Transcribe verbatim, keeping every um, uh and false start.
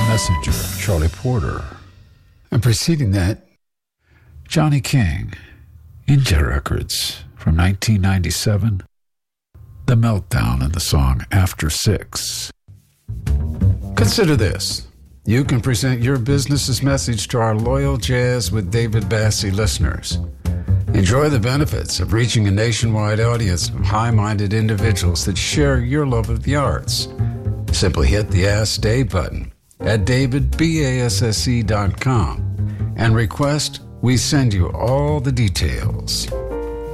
Messenger, Charlie Porter. And preceding that, Johnny King, Indie Records from nineteen ninety-seven, The Meltdown and the song After Six. Consider this. You can present your business's message to our loyal Jazz with David Bassie listeners. Enjoy the benefits of reaching a nationwide audience of high-minded individuals that share your love of the arts. Simply hit the Ask Dave button at david basse dot com and request we send you all the details.